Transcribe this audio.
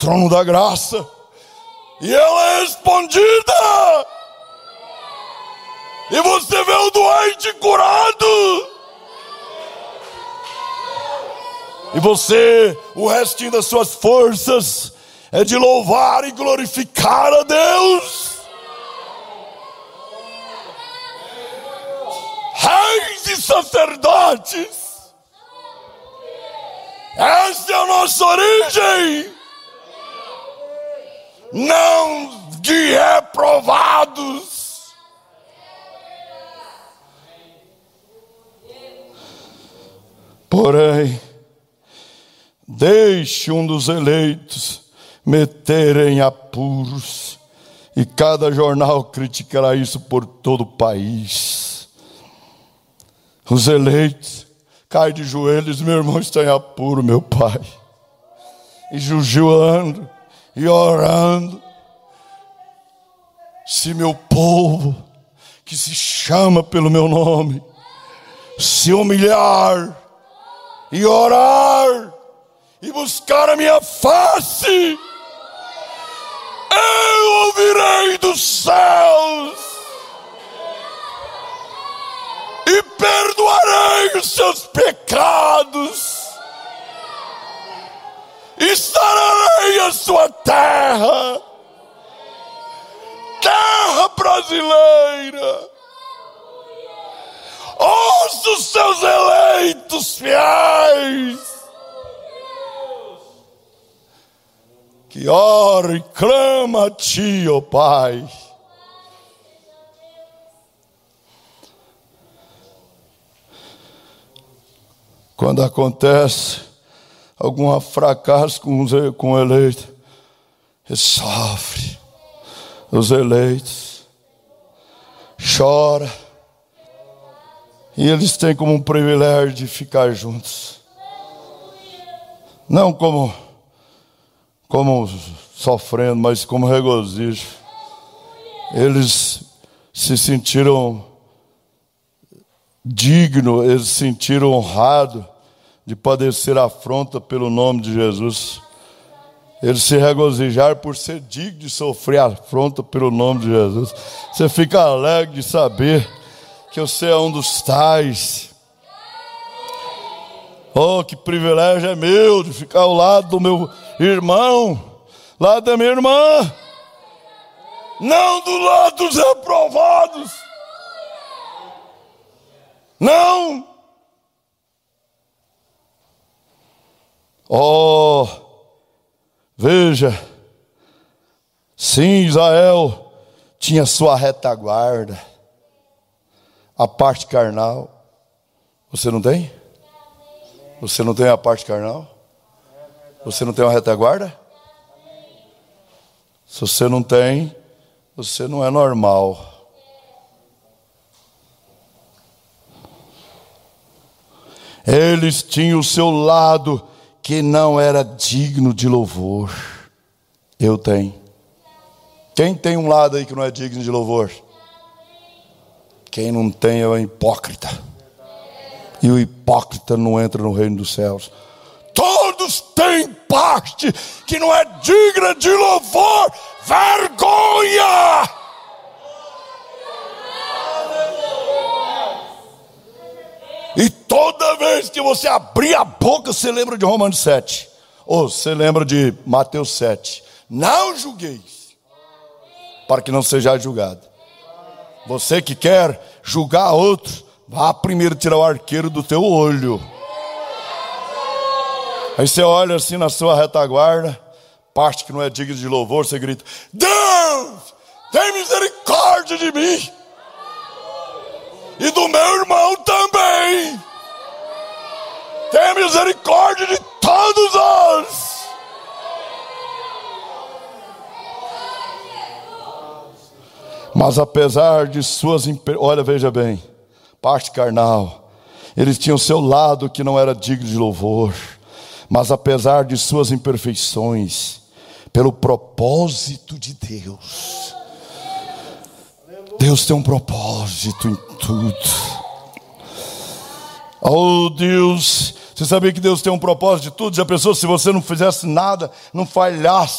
trono da graça. E ela é respondida. E você vê o doente curado. E você, o restinho das suas forças é de louvar e glorificar a Deus. Reis e sacerdotes, essa é a nossa origem. Não de reprovados. Porém, deixe um dos eleitos meter em apuros, e cada jornal criticará isso por todo o país. Os eleitos caem de joelhos: meu irmão está em apuro, meu pai. E jejuando e orando. Se meu povo, que se chama pelo meu nome, se humilhar e orar e buscar a minha face, eu ouvirei dos céus e perdoarei os seus pecados e sararei a sua terra, terra brasileira. Ouça os seus eleitos fiéis, que ora e clama a ti, ó Pai. Quando acontece algum fracasso com o eleito, ele sofre. Os eleitos choram. E eles têm como um privilégio de ficar juntos. Não como sofrendo, mas como regozijo. Eles se sentiram dignos, eles se sentiram honrados de padecer afronta pelo nome de Jesus. Eles se regozijaram por ser dignos de sofrer afronta pelo nome de Jesus. Você fica alegre de saber que você é um dos tais. Oh, que privilégio é meu de ficar ao lado do meu irmão, lado da minha irmã, não do lado dos reprovados. Não. Oh, veja, sim, Israel tinha sua retaguarda, a parte carnal. Você não tem? Você não tem a parte carnal? Você não tem uma retaguarda? Se você não tem, você não é normal. Eles tinham o seu lado que não era digno de louvor. Eu tenho. Quem tem um lado aí que não é digno de louvor? Quem não tem é o hipócrita. E o hipócrita não entra no reino dos céus. Todos têm parte que não é digna de louvor. Vergonha! E toda vez que você abrir a boca, você lembra de Romanos 7. Ou você lembra de Mateus 7. Não julgueis, para que não sejais julgado. Você que quer julgar outro, vá primeiro tirar o arqueiro do teu olho. Aí você olha assim na sua retaguarda, parte que não é digna de louvor, você grita: Deus, tem misericórdia de mim e do meu irmão também. Tenha misericórdia de todos nós. Mas apesar de suas olha, veja bem, parte carnal, eles tinham seu lado que não era digno de louvor. Mas apesar de suas imperfeições, pelo propósito de Deus, Deus tem um propósito em tudo. Oh Deus, você sabia que Deus tem um propósito de tudo? Já pensou se você não fizesse nada, não falhasse?